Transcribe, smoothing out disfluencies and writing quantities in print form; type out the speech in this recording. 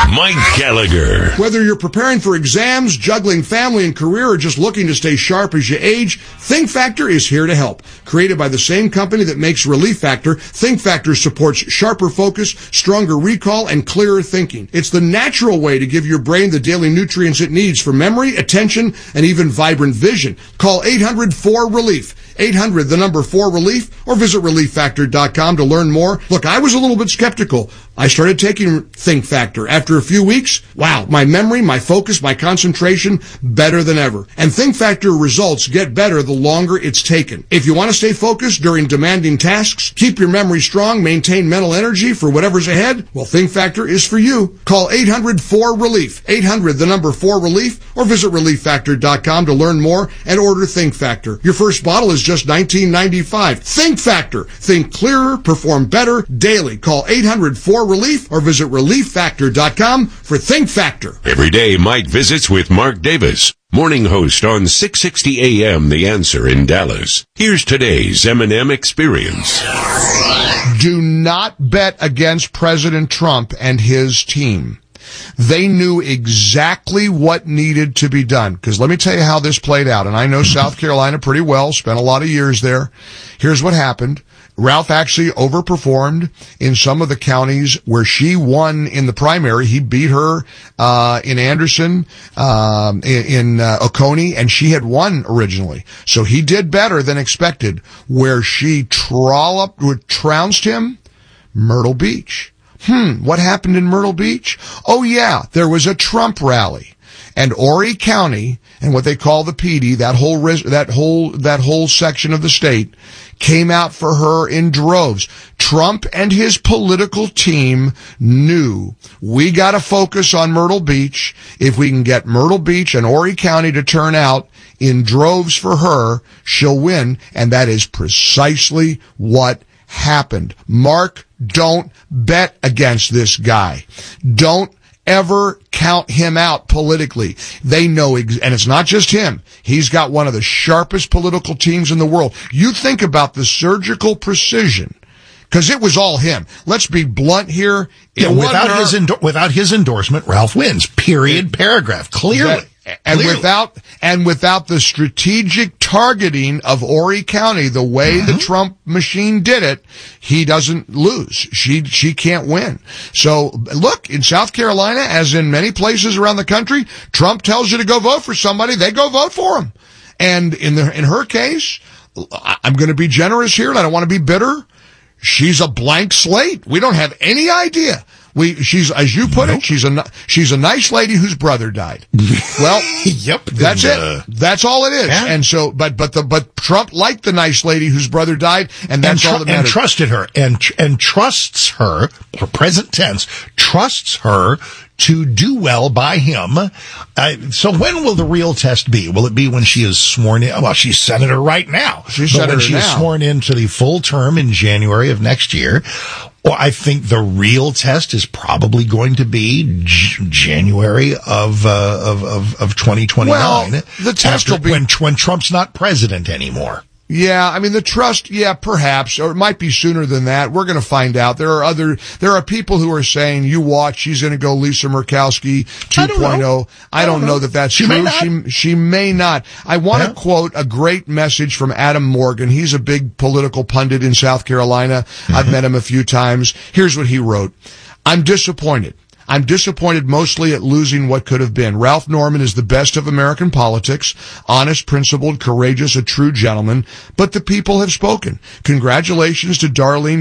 Mike Gallagher. Whether you're preparing for exams, juggling family and career, or just looking to stay sharp as you age, Think Factor is here to help. Created by the same company that makes Relief Factor, Think Factor supports sharper focus, stronger recall, and clearer thinking. It's the natural way to give your brain the daily nutrients it needs for memory, attention, and even vibrant vision. Call 800-4RELIEF. 800, the number 4RELIEF, or visit ReliefFactor.com to learn more. Look, I was a little bit skeptical. I started taking Think Factor. After a few weeks, wow, my memory, my focus, my concentration, better than ever. And Think Factor results get better the longer it's taken. If you want to stay focused during demanding tasks, keep your memory strong, maintain mental energy for whatever's ahead, well, Think Factor is for you. Call 800-4RELIEF. 800, the number 4RELIEF, or visit ReliefFactor.com to learn more and order Think Factor. Your first bottle is just $19.95. Think Factor. Think clearer, perform better daily. Call 800-4RELIEF or visit ReliefFactor.com for Think Factor. Every day, Mike visits with Mark Davis, morning host on 660 AM The Answer in Dallas. Here's today's M&M Experience. Do not bet against President Trump and his team. They knew exactly what needed to be done. Because let me tell you how this played out. And I know South Carolina pretty well, spent a lot of years there. Here's what happened. Ralph actually overperformed in some of the counties where she won in the primary. He beat her in Anderson, in Oconee, and she had won originally. So he did better than expected. Where she trounced him, Myrtle Beach. What happened in Myrtle Beach? Oh yeah, there was a Trump rally. And Horry County, and what they call the PD, that whole section of the state, came out for her in droves. Trump and his political team knew we got to focus on Myrtle Beach. If we can get Myrtle Beach and Horry County to turn out in droves for her, she'll win. And that is precisely what happened. Mark, don't bet against this guy. Don't ever count him out politically. They know, and it's not just him. He's got one of the sharpest political teams in the world. You think about the surgical precision, because it was all him. Let's be blunt here. Without his endorsement, Ralph wins. Period. Paragraph. Clearly. Without the strategic targeting of Horry County, the way the Trump machine did it, he doesn't lose. She can't win. So look, in South Carolina, as in many places around the country, Trump tells you to go vote for somebody, they go vote for him. And in her case, I'm going to be generous here and I don't want to be bitter. She's a blank slate. We don't have any idea. She's, as you put it, she's a nice lady whose brother died. Well, yep. That's it. That's all it is. Yeah. And so, but Trump liked the nice lady whose brother died, and that's all that matters. And trusted her, and trusts her, for present tense, trusts her to do well by him. So when will the real test be? Will it be when she is sworn in? Well, she's senator right now. When she is sworn into the full term in January of next year. Well, I think the real test is probably going to be January of 2029. Well, the test will be when Trump's not president anymore. Yeah, I mean, the trust, yeah, perhaps, or it might be sooner than that. We're going to find out. There are people who are saying, you watch, she's going to go Lisa Murkowski 2.0. I don't know that that's true. She may not. I want to quote a great message from Adam Morgan. He's a big political pundit in South Carolina. I've met him a few times. Here's what he wrote. I'm disappointed. I'm disappointed mostly at losing what could have been. Ralph Norman is the best of American politics, honest, principled, courageous, a true gentleman, but the people have spoken. Congratulations to Darlene